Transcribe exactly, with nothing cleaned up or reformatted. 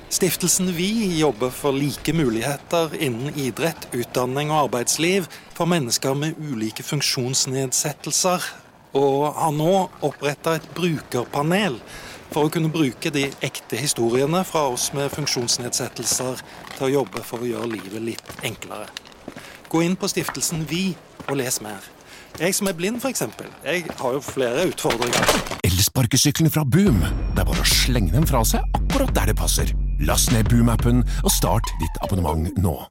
Stiftelsen Vi jobber for like muligheter innen idrett, utdanning og arbeidsliv for mennesker med ulike funksjonsnedsettelser, og har nå opprettet et brukerpanel for å kunne bruke de ekte historiene fra oss med funksjonsnedsettelser til å jobbe for å gjøre livet litt enklere. Gå inn på Stiftelsen Vi og les mer. Jeg som er blind for eksempel, jeg har jo flere utfordringer. Elsparkesyklene fra Boom. Det er bare å slenge dem fra seg akkurat der det passer. Last ned Boom-appen og start ditt abonnement nå.